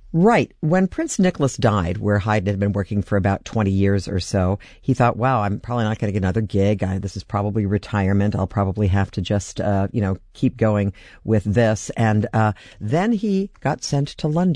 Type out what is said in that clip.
Right. When Prince Nicholas died, where Haydn had been working for about 20 years or so, he thought, wow, I'm probably not going to get another gig. This is probably retirement. I'll probably have to just, keep going with this. And then he got sent to London.